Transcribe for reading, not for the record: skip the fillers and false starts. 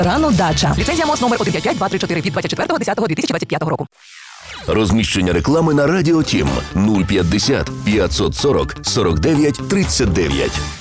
Рано дача. Ліцензія МОЗ номер 155234 від 24.10.2025 року. Розміщення реклами на Радіо Тім 050 540 49 39.